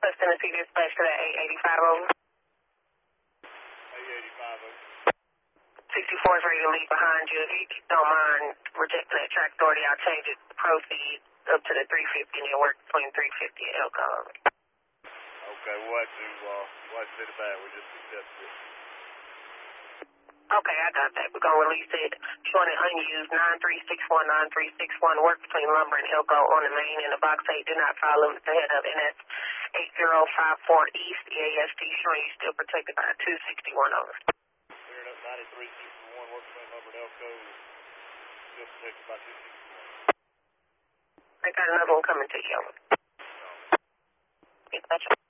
West Tennessee dispatch to that 885 over. 885 over. 64 is ready to leave behind you. If you don't mind rejecting that track authority, I'll change it to proceed up to the 350 and then work between 350 and Elko. Okay, we'll have to sit it back. We just accept it. Okay, I got that. We're going to release it. Showing it unused, 9361, 9361. Work between Lumber and Elko on the main and the box 8. Do not follow limits ahead of, and that's 8054 East EAST, showing you still protected by 261 over. Cleared up 9361, work between Lumber and Elko, still protected by 261. I got another one coming to you over. Gotcha.